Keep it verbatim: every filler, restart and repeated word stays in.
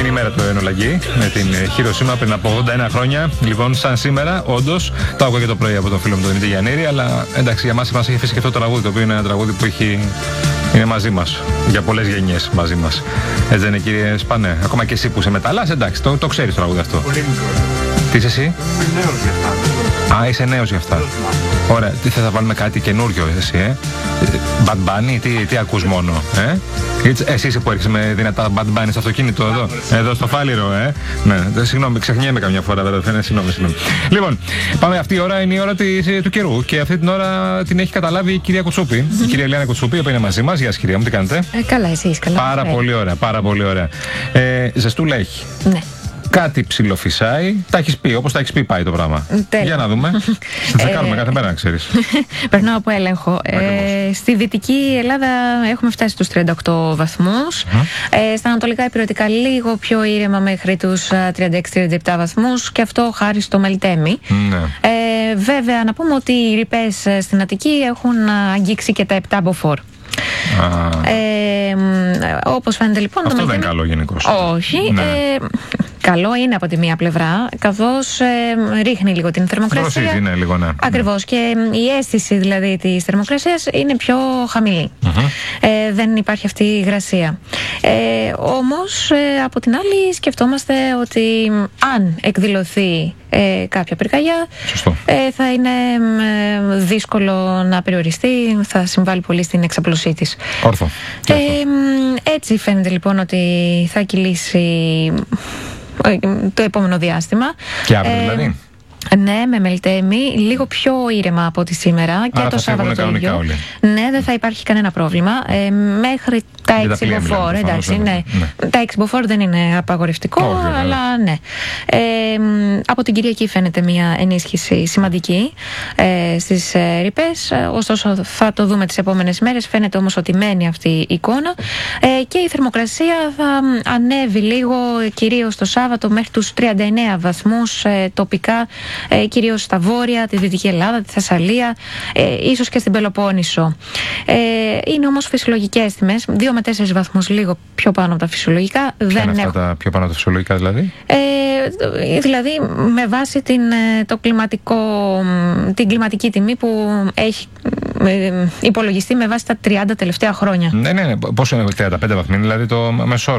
Είναι η μέρα του Ενολαγή με την Χειροσύμα πριν από ογδόντα ένα χρόνια. Λοιπόν, σαν σήμερα, όντως, το άκουγα και το πρωί από τον φίλο μου τον Δημήτρη Γιαννήρη. Αλλά εντάξει, για μας μας έχει αφήσει και αυτό το τραγούδι, το οποίο είναι ένα τραγούδι που έχει, είναι μαζί μας. Για πολλές γενιές μαζί μας. Έτσι δεν είναι, κύριε Σπανέ? Ακόμα και εσύ που είσαι μεταλλάς, εντάξει, το, το ξέρεις το τραγούδι αυτό. Πολύ μικρό. Τι είσαι εσύ? Είμαι νέος γι' αυτά. Α, είσαι νέος γι' αυτά. Ωραία, τι θα βάλουμε κάτι καινούριο εσύ, ε? Bad Bunny, τι, τι ακούς μόνο, ε? Εσύ είσαι που έρχεσαι με δυνατά Bad Bunny στο αυτοκίνητο εδώ, εδώ στο Φάληρο, ε? Ναι, συγγνώμη, ξεχνιέμαι καμιά φορά, βέβαια, φαίνεται, συγγνώμη, συγγνώμη. Λοιπόν, πάμε, αυτή η ώρα είναι η ώρα της, του καιρού και αυτή την ώρα την έχει καταλάβει η κυρία Κουτσούπη, η κυρία Ελιάνα Κουτσούπη, που είναι μαζί μας. Γεια σας, κυρία μου, τι κάνετε? Ε, καλά, εσείς, καλά. Πάρα ε. πολύ ωραία, πάρα πολύ ωραία. Ε, ζεστούλα έχει. Ναι. Κάτι ψιλοφυσάει. Τα έχεις πει, όπως τα έχεις πει, πάει το πράγμα. Τέλει. Για να δούμε. Θα κάνουμε κάθε μέρα, να ξέρεις. Περνάω από έλεγχο. Ε, στη Δυτική Ελλάδα έχουμε φτάσει στους τριάντα οκτώ βαθμούς. Mm. Ε, στα ανατολικά υπηρετικά λίγο πιο ήρεμα μέχρι τους τριάντα έξι τριάντα επτά βαθμούς. Και αυτό χάρη στο Μελτέμι. Mm. Ε, βέβαια, να πούμε ότι οι ρηπές στην Αττική έχουν αγγίξει και τα επτά μποφόρ. Ah. Ε, όπως φαίνεται λοιπόν. Αυτό το δεν είναι καλό γενικώς. Όχι. Ναι. Ε, καλό είναι από τη μία πλευρά, καθώς ε, ρίχνει λίγο την θερμοκρασία. Δροσίζει, ναι, λίγο, ναι. Ακριβώς. Και η αίσθηση δηλαδή της θερμοκρασίας είναι πιο χαμηλή. Mm-hmm. Ε, δεν υπάρχει αυτή η υγρασία. Ε, όμως, ε, από την άλλη, σκεφτόμαστε ότι αν εκδηλωθεί ε, κάποια πυρκαγιά, ε, θα είναι ε, δύσκολο να περιοριστεί, θα συμβάλλει πολύ στην εξαπλωσή της. Όρθο. Ε, έτσι φαίνεται λοιπόν ότι θα κυλήσει το επόμενο διάστημα. Και αύριο δηλαδή. Ναι, με Μελτέμι, λίγο πιο ήρεμα από ό,τι σήμερα. Και άρα το Σάββατο το ίδιο. Όλοι. Ναι, δεν θα υπάρχει κανένα πρόβλημα. Ε, μέχρι τα έξι μποφόρ, εντάξει, ναι. ναι. Τα έξι μποφόρ δεν είναι απαγορευτικό, Όχι, αλλά ναι. Ε, από την Κυριακή φαίνεται μια ενίσχυση σημαντική ε, στις ε, ρηπές. Ωστόσο, θα το δούμε τις επόμενες μέρες. Φαίνεται όμως ότι μένει αυτή η εικόνα. Ε, και η θερμοκρασία θα ανέβει λίγο, κυρίως το Σάββατο, μέχρι τους τριάντα εννέα βαθμούς ε, τοπικά. Ε, κυρίως στα βόρεια, τη Δυτική Ελλάδα, τη Θεσσαλία, ε, ίσως και στην Πελοπόννησο. Ε, είναι όμως φυσιολογικές τιμές, δύο με τέσσερις βαθμούς λίγο πιο πάνω από τα φυσιολογικά. Ποια δεν είναι αυτά έχω... τα πιο πάνω από τα φυσιολογικά δηλαδή? Ε, δηλαδή με βάση την, το κλιματικό, την κλιματική τιμή που έχει ε, υπολογιστεί με βάση τα τριάντα τελευταία χρόνια. Ναι, ναι, ναι. Πόσο είναι τριάντα πέντε βαθμοί, δηλαδή το μεσόωρο?